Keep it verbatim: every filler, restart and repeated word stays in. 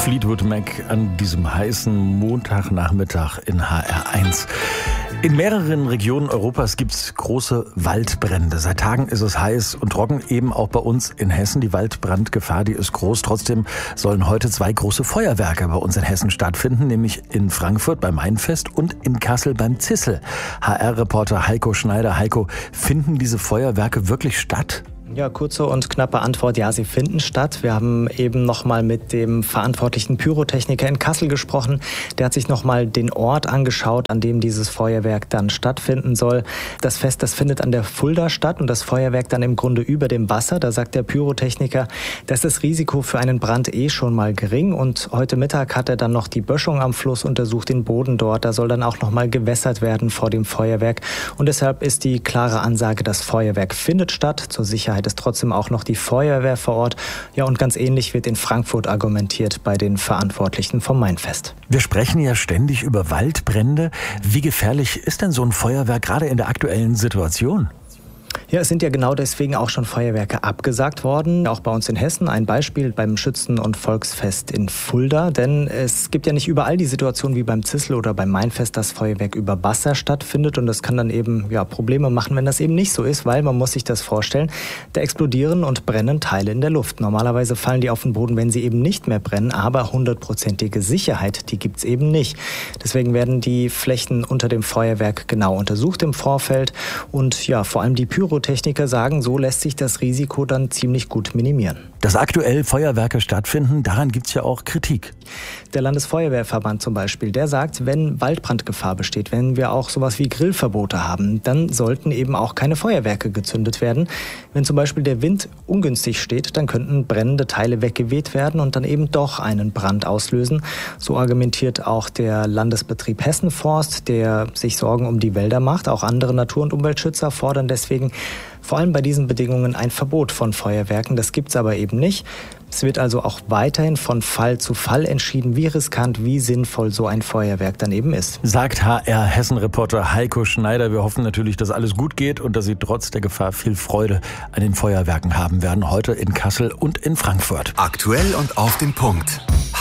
Fleetwood Mac an diesem heißen Montagnachmittag in H R eins. In mehreren Regionen Europas gibt es große Waldbrände. Seit Tagen ist es heiß und trocken, eben auch bei uns in Hessen. Die Waldbrandgefahr, die ist groß. Trotzdem sollen heute zwei große Feuerwerke bei uns in Hessen stattfinden, nämlich in Frankfurt beim Mainfest und in Kassel beim Zissel. H R-Reporter Heiko Schneider. Heiko, finden diese Feuerwerke wirklich statt? Ja, kurze und knappe Antwort, ja, sie finden statt. Wir haben eben nochmal mit dem verantwortlichen Pyrotechniker in Kassel gesprochen. Der hat sich nochmal den Ort angeschaut, an dem dieses Feuerwerk dann stattfinden soll. Das Fest, das findet an der Fulda statt und das Feuerwerk dann im Grunde über dem Wasser. Da sagt der Pyrotechniker, da ist das Risiko für einen Brand eh schon mal gering. Und heute Mittag hat er dann noch die Böschung am Fluss untersucht, den Boden dort. Da soll dann auch nochmal gewässert werden vor dem Feuerwerk. Und deshalb ist die klare Ansage, das Feuerwerk findet statt. Zur Sicherheit ist trotzdem auch noch die Feuerwehr vor Ort. Ja, und ganz ähnlich wird in Frankfurt argumentiert bei den Verantwortlichen vom Mainfest. Wir sprechen ja ständig über Waldbrände. Wie gefährlich ist denn so ein Feuerwerk gerade in der aktuellen Situation? Ja, es sind ja genau deswegen auch schon Feuerwerke abgesagt worden. Auch bei uns in Hessen ein Beispiel beim Schützen- und Volksfest in Fulda. Denn es gibt ja nicht überall die Situation wie beim Zissel oder beim Mainfest, dass Feuerwerk über Wasser stattfindet. Und das kann dann eben ja, Probleme machen, wenn das eben nicht so ist. Weil man muss sich das vorstellen, da explodieren und brennen Teile in der Luft. Normalerweise fallen die auf den Boden, wenn sie eben nicht mehr brennen. Aber hundertprozentige Sicherheit, die gibt's eben nicht. Deswegen werden die Flächen unter dem Feuerwerk genau untersucht im Vorfeld. Und ja, vor allem die Pyrotechniker sagen, so lässt sich das Risiko dann ziemlich gut minimieren. Dass aktuell Feuerwerke stattfinden, daran gibt es ja auch Kritik. Der Landesfeuerwehrverband zum Beispiel, der sagt, wenn Waldbrandgefahr besteht, wenn wir auch sowas wie Grillverbote haben, dann sollten eben auch keine Feuerwerke gezündet werden. Wenn zum Beispiel der Wind ungünstig steht, dann könnten brennende Teile weggeweht werden und dann eben doch einen Brand auslösen. So argumentiert auch der Landesbetrieb Hessenforst, der sich Sorgen um die Wälder macht. Auch andere Natur- und Umweltschützer fordern deswegen vor allem bei diesen Bedingungen ein Verbot von Feuerwerken. Das gibt's aber eben nicht. Es wird also auch weiterhin von Fall zu Fall entschieden, wie riskant, wie sinnvoll so ein Feuerwerk dann eben ist. Sagt H R-Hessen-Reporter Heiko Schneider. Wir hoffen natürlich, dass alles gut geht und dass Sie trotz der Gefahr viel Freude an den Feuerwerken haben werden. Heute in Kassel und in Frankfurt. Aktuell und auf den Punkt.